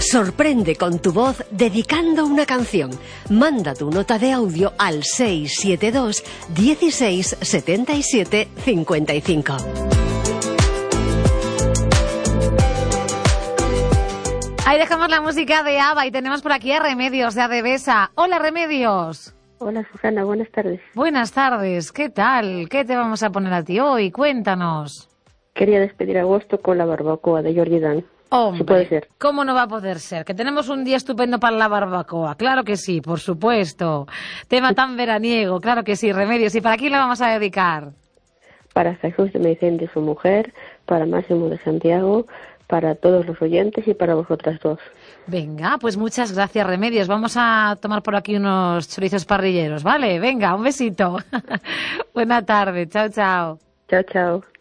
Sorprende con tu voz dedicando una canción. Manda tu nota de audio al 672 16 77 55. Ahí dejamos la música de ABBA y tenemos por aquí a Remedios de Adevesa. Hola, Remedios. Hola, Susana, buenas tardes. Buenas tardes, ¿qué tal? ¿Qué te vamos a poner a ti hoy? Cuéntanos. Quería despedir agosto con la barbacoa de Georgie Dan. Hombre, ¿Sí puede ser? ¿cómo no va a poder ser? Que tenemos un día estupendo para la barbacoa. Claro que sí, por supuesto. Tema tan veraniego, claro que sí, Remedios. ¿Y para quién la vamos a dedicar? Para Jesús de Meicén y su mujer, para Máximo de Santiago, para todos los oyentes y para vosotras dos. Venga, pues muchas gracias, Remedios. Vamos a tomar por aquí unos chorizos parrilleros, ¿vale? Venga, un besito. Buena tarde. Chao, chao. Chao, chao.